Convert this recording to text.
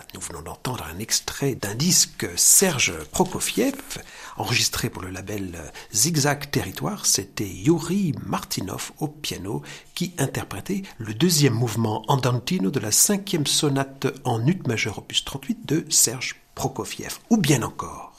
Nous venons d'entendre un extrait d'un disque Serge Prokofiev, enregistré pour le label Zigzag Territoire. C'était Yuri Martynov au piano qui interprétait le deuxième mouvement andantino de la 5e sonate en ut majeur opus 38 de Serge Prokofiev. Ou bien encore